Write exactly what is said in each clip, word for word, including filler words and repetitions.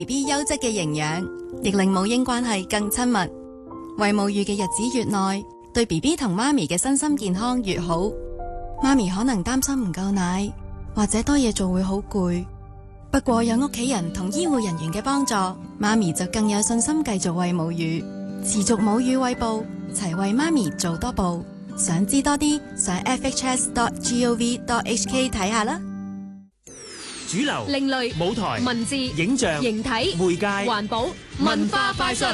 B B 優質嘅營養，亦令母嬰關係更親密。餵母乳嘅日子越耐，對 B B 同媽咪嘅身心健康越好。媽咪可能擔心唔夠奶，或者多嘢做會好攰。不過有屋企人同醫護人員嘅幫助，媽咪就更有信心繼續餵母乳，持續母乳餵哺，齊為媽咪做多步。想知多啲，上 f h s dot gov dot h k 睇下啦。 主流、 另類、 舞台、 文字、 影像、 形體、 媒介、 環保、文化快訊。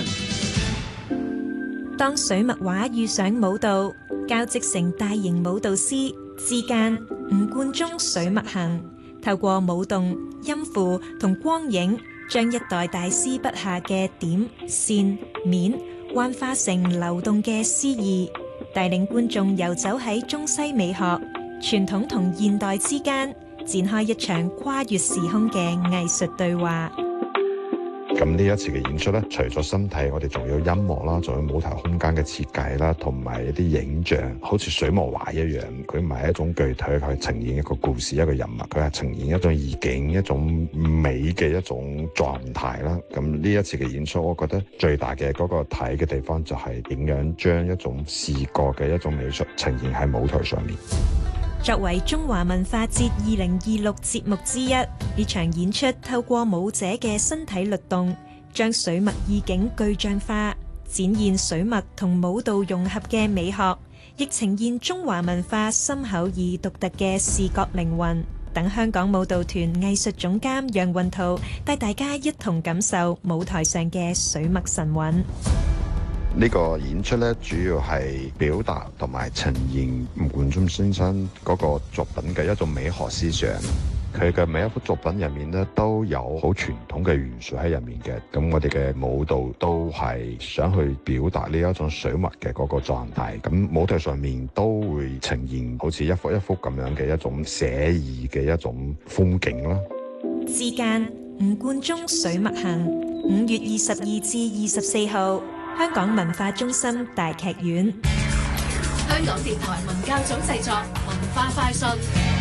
當水墨畫遇上舞蹈，交織成大型舞蹈詩之間，吳冠中水墨行，透過舞動、音符同光影，將一代大師筆下嘅點、線、面，幻化成流動嘅詩意，帶領觀眾遊走喺中西美學、傳統同現代之間，展開一場跨越時空嘅藝術對話。 咁呢一次嘅演出咧，除咗身體，我哋仲有音樂啦，仲有舞台空間嘅設計啦，同埋一啲影像，好似水墨畫一樣。佢唔係一種具體，佢係呈現一個故事、一個人物，佢係呈現一種意境、一種美嘅一種狀態啦。咁呢一次嘅演出，我覺得最大嘅嗰個睇嘅地方就係點樣將一種視覺嘅一種美術呈現喺舞台上面。 作為中華文化節二零二六節目之一，呢場演出透過舞者嘅身體律動，將水墨意境具象化，展現水墨同舞蹈融合嘅美學，亦呈現中華文化深厚而獨特嘅視覺靈魂。等香港舞蹈團藝術總監楊雲圖帶大家一同感受舞台上嘅水墨神韻。 呢個演出咧，主要係表達同埋呈現吳冠中先生嗰個作品嘅一種美學思想。佢嘅每一幅作品入面咧，都有好傳統嘅元素喺入面嘅。咁我哋嘅舞蹈都係想去表達呢一種水墨嘅嗰個狀態。咁舞台上面都會呈現好似一幅一幅咁樣嘅一種寫意嘅一種風景啦。 之間，吳冠中水墨行，五月二十二至二十四號。香港文化中心大劇院， 香港電台文教組製作，文化快訊。